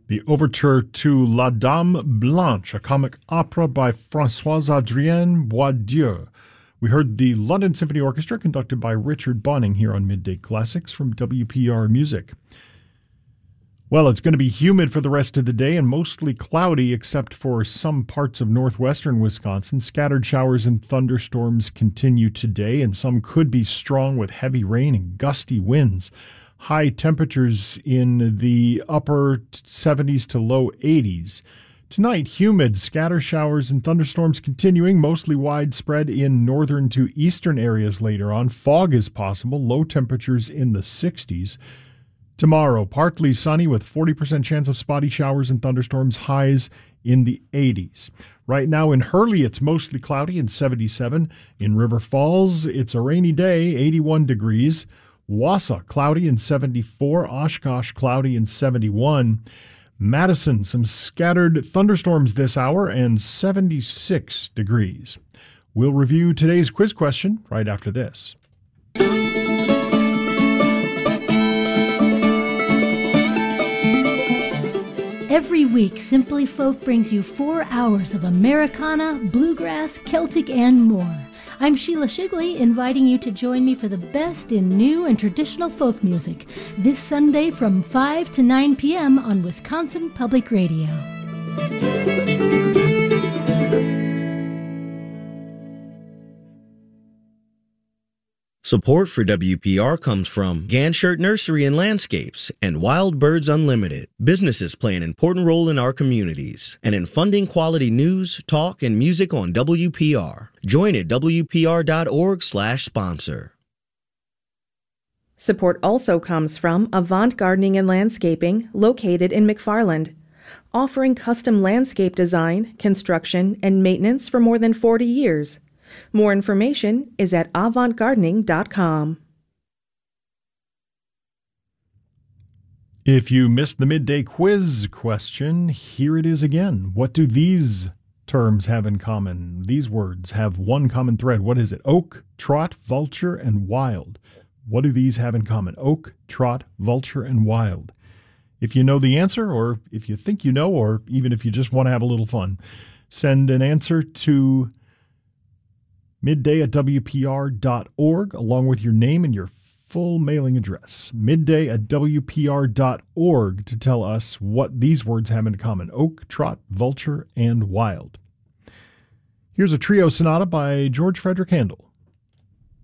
The overture to La Dame Blanche, a comic opera by Françoise-Adrienne Boidieu. We heard the London Symphony Orchestra conducted by Richard Bonning here on Midday Classics from WPR Music. Well, it's going to be humid for the rest of the day and mostly cloudy except for some parts of northwestern Wisconsin. Scattered showers and thunderstorms continue today, and some could be strong with heavy rain and gusty winds. High temperatures in the upper 70s to low 80s. Tonight, humid, scatter showers and thunderstorms continuing, mostly widespread in northern to eastern areas later on. Fog is possible, low temperatures in the 60s. Tomorrow, partly sunny with 40% chance of spotty showers and thunderstorms, highs in the 80s. Right now in Hurley, it's mostly cloudy and 77. In River Falls, it's a rainy day, 81 degrees. Wausau, cloudy and 74. Oshkosh, cloudy and 71. Madison, some scattered thunderstorms this hour and 76 degrees. We'll review today's quiz question right after this. Every week, Simply Folk brings you 4 hours of Americana, bluegrass, Celtic, and more. I'm Sheila Shigley, inviting you to join me for the best in new and traditional folk music this Sunday from 5 to 9 p.m. on Wisconsin Public Radio. Support for WPR comes from Ganshert Nursery and Landscapes and Wild Birds Unlimited. Businesses play an important role in our communities and in funding quality news, talk, and music on WPR. Join at WPR.org/sponsor. Support also comes from Avant Gardening and Landscaping, located in McFarland, offering custom landscape design, construction, and maintenance for more than 40 years. More information is at avantgardening.com. If you missed the midday quiz question, here it is again. What do these terms have in common? These words have one common thread. What is it? Oak, trot, vulture, and wild. What do these have in common? Oak, trot, vulture, and wild. If you know the answer, or if you think you know, or even if you just want to have a little fun, send an answer to midday@wpr.org, along with your name and your full mailing address. midday@wpr.org to tell us what these words have in common. Oak, trot, vulture, and wild. Here's a trio sonata by George Frederick Handel.